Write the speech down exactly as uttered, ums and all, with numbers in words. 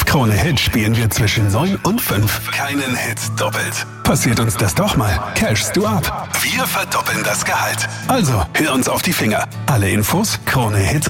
Krone Hit spielen wir zwischen neun und fünf keinen Hit doppelt. Passiert uns das doch mal, cashst du ab. Wir verdoppeln das Gehalt. Also, hör uns auf die Finger. Alle Infos Krone Hit.